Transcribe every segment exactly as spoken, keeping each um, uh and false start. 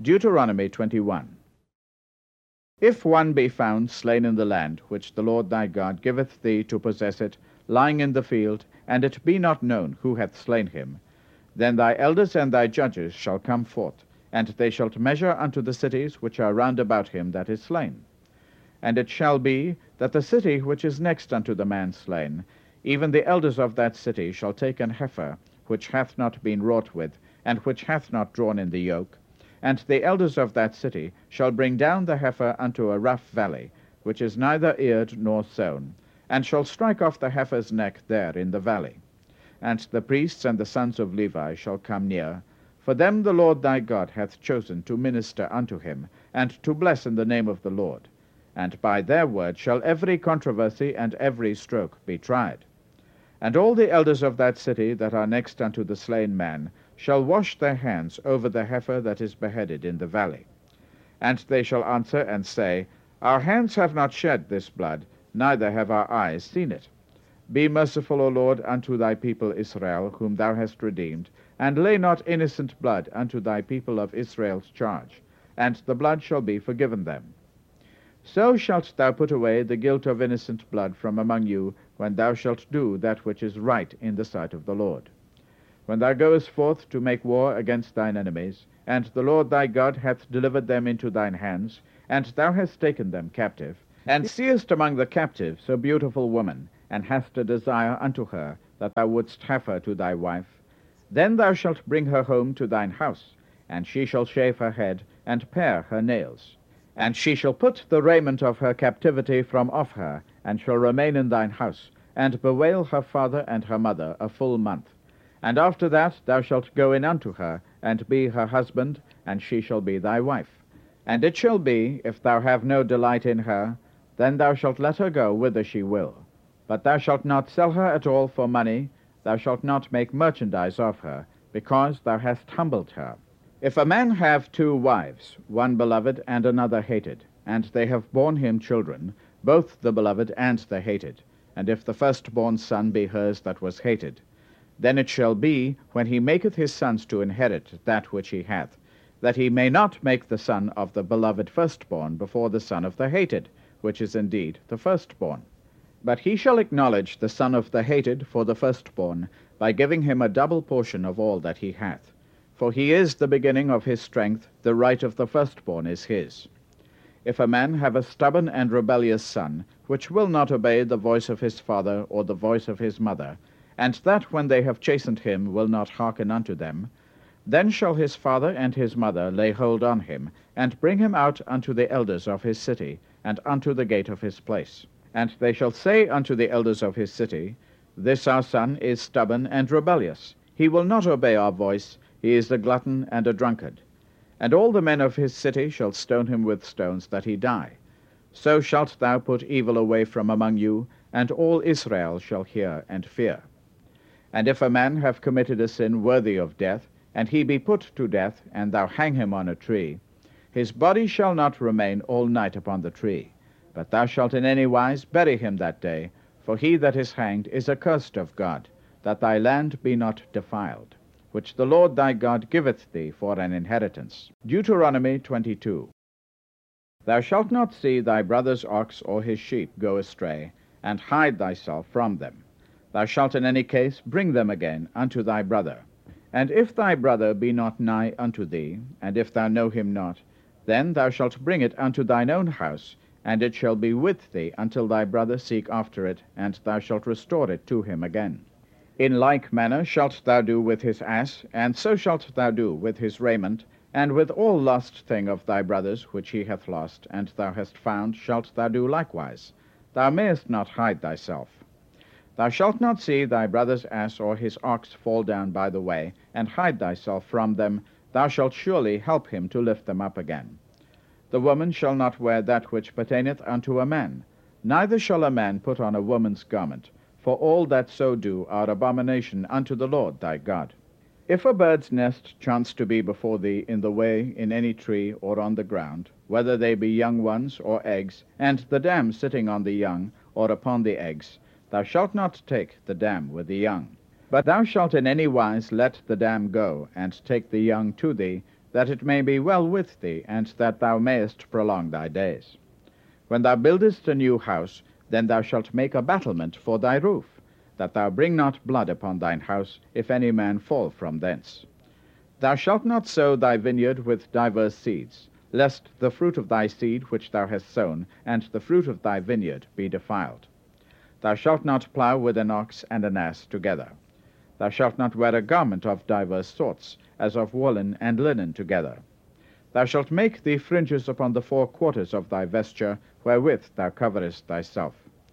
Deuteronomy twenty-one. If one be found slain in the land, which the Lord thy God giveth thee to possess it, lying in the field, and it be not known who hath slain him, then thy elders and thy judges shall come forth, and they shall measure unto the cities which are round about him that is slain. And it shall be, that the city which is next unto the man slain, even the elders of that city shall take an heifer, which hath not been wrought with, and which hath not drawn in the yoke, and the elders of that city shall bring down the heifer unto a rough valley, which is neither eared nor sown, and shall strike off the heifer's neck there in the valley. And the priests and the sons of Levi shall come near, for them the Lord thy God hath chosen to minister unto him, and to bless in the name of the Lord. And by their word shall every controversy and every stroke be tried. And all the elders of that city that are next unto the slain man shall wash their hands over the heifer that is beheaded in the valley. And they shall answer and say, Our hands have not shed this blood, neither have our eyes seen it. Be merciful, O Lord, unto thy people Israel, whom thou hast redeemed, and lay not innocent blood unto thy people of Israel's charge, and the blood shall be forgiven them. So shalt thou put away the guilt of innocent blood from among you, when thou shalt do that which is right in the sight of the Lord. When thou goest forth to make war against thine enemies, and the Lord thy God hath delivered them into thine hands, and thou hast taken them captive, and seest among the captives a beautiful woman, and hast a desire unto her, that thou wouldst have her to thy wife, then thou shalt bring her home to thine house, and she shall shave her head, and pare her nails. And she shall put the raiment of her captivity from off her, and shall remain in thine house, and bewail her father and her mother a full month. And after that thou shalt go in unto her, and be her husband, and she shall be thy wife. And it shall be, if thou have no delight in her, then thou shalt let her go whither she will. But thou shalt not sell her at all for money, thou shalt not make merchandise of her, because thou hast humbled her. If a man have two wives, one beloved and another hated, and they have borne him children, both the beloved and the hated, and if the firstborn son be hers that was hated, then it shall be, when he maketh his sons to inherit that which he hath, that he may not make the son of the beloved firstborn before the son of the hated, which is indeed the firstborn. But he shall acknowledge the son of the hated for the firstborn, by giving him a double portion of all that he hath. For he is the beginning of his strength, the right of the firstborn is his. If a man have a stubborn and rebellious son, which will not obey the voice of his father or the voice of his mother, and that when they have chastened him will not hearken unto them, then shall his father and his mother lay hold on him, and bring him out unto the elders of his city, and unto the gate of his place. And they shall say unto the elders of his city, This our son is stubborn and rebellious. He will not obey our voice. He is a glutton and a drunkard. And all the men of his city shall stone him with stones, that he die. So shalt thou put evil away from among you, and all Israel shall hear and fear. And if a man have committed a sin worthy of death, and he be put to death, and thou hang him on a tree, his body shall not remain all night upon the tree, but thou shalt in any wise bury him that day, for he that is hanged is accursed of God, that thy land be not defiled, which the Lord thy God giveth thee for an inheritance. Deuteronomy twenty-two. Thou shalt not see thy brother's ox or his sheep go astray, and hide thyself from them. Thou shalt in any case bring them again unto thy brother. And if thy brother be not nigh unto thee, and if thou know him not, then thou shalt bring it unto thine own house, and it shall be with thee until thy brother seek after it, and thou shalt restore it to him again. In like manner shalt thou do with his ass, and so shalt thou do with his raiment, and with all lost thing of thy brother's which he hath lost, and thou hast found, shalt thou do likewise. Thou mayest not hide thyself. Thou shalt not see thy brother's ass or his ox fall down by the way, and hide thyself from them. Thou shalt surely help him to lift them up again. The woman shall not wear that which pertaineth unto a man, neither shall a man put on a woman's garment, for all that so do are abomination unto the Lord thy God. If a bird's nest chance to be before thee in the way, in any tree, or on the ground, whether they be young ones or eggs, and the dam sitting on the young, or upon the eggs, thou shalt not take the dam with the young. But thou shalt in any wise let the dam go, and take the young to thee, that it may be well with thee, and that thou mayest prolong thy days. When thou buildest a new house, then thou shalt make a battlement for thy roof, that thou bring not blood upon thine house, if any man fall from thence. Thou shalt not sow thy vineyard with divers seeds, lest the fruit of thy seed which thou hast sown, and the fruit of thy vineyard, be defiled. Thou shalt not plough with an ox and an ass together. Thou shalt not wear a garment of divers sorts, as of woolen and linen together. Thou shalt make thee fringes upon the four quarters of thy vesture, wherewith thou coverest thyself.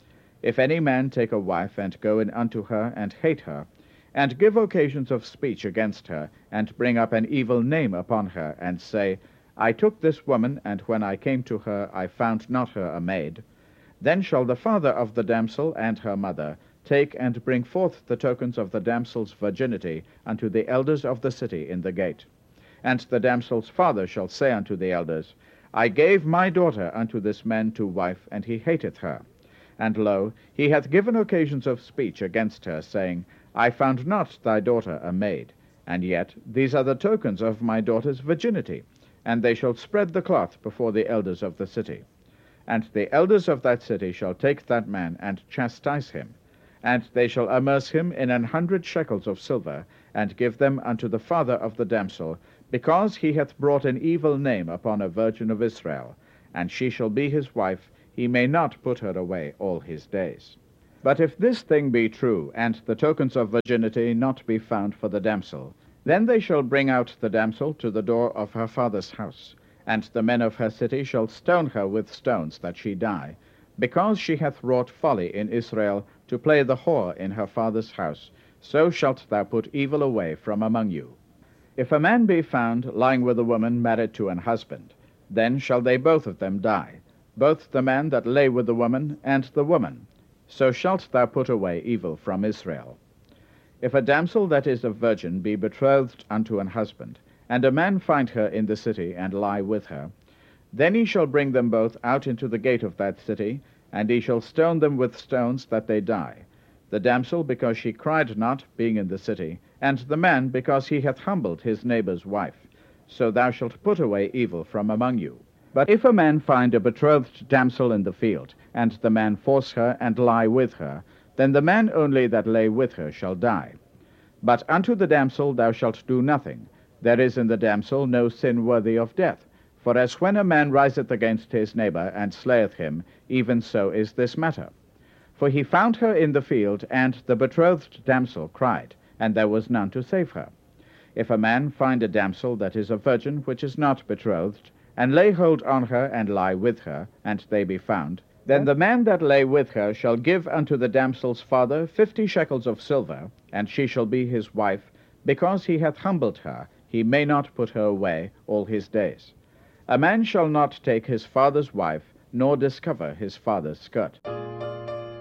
If any man take a wife, and go in unto her, and hate her, and give occasions of speech against her, and bring up an evil name upon her, and say, I took this woman, and when I came to her, I found not her a maid, then shall the father of the damsel and her mother take and bring forth the tokens of the damsel's virginity unto the elders of the city in the gate. And the damsel's father shall say unto the elders, I gave my daughter unto this man to wife, and he hateth her. And lo, he hath given occasions of speech against her, saying, I found not thy daughter a maid. And yet these are the tokens of my daughter's virginity, and they shall spread the cloth before the elders of the city. And the elders of that city shall take that man, and chastise him, and they shall amerce him in an hundred shekels of silver, and give them unto the father of the damsel, because he hath brought an evil name upon a virgin of Israel, and she shall be his wife, he may not put her away all his days. But if this thing be true, and the tokens of virginity not be found for the damsel, then they shall bring out the damsel to the door of her father's house, and the men of her city shall stone her with stones, that she die, because she hath wrought folly in Israel, to play the whore in her father's house. So shalt thou put evil away from among you. If a man be found lying with a woman married to an husband, then shall they both of them die, both the man that lay with the woman, and the woman. So shalt thou put away evil from Israel. If a damsel that is a virgin be betrothed unto an husband, and a man find her in the city, and lie with her, then he shall bring them both out into the gate of that city, and he shall stone them with stones, that they die, the damsel because she cried not, being in the city, and the man because he hath humbled his neighbour's wife. So thou shalt put away evil from among you. But if a man find a betrothed damsel in the field, and the man force her, and lie with her, then the man only that lay with her shall die. But unto the damsel thou shalt do nothing. There is in the damsel no sin worthy of death. For as when a man riseth against his neighbour, and slayeth him, even so is this matter. For he found her in the field, and the betrothed damsel cried, and there was none to save her. If a man find a damsel that is a virgin, which is not betrothed, and lay hold on her, and lie with her, and they be found, then the man that lay with her shall give unto the damsel's father fifty shekels of silver, and she shall be his wife, because he hath humbled her, he may not put her away all his days. A man shall not take his father's wife, nor discover his father's skirt.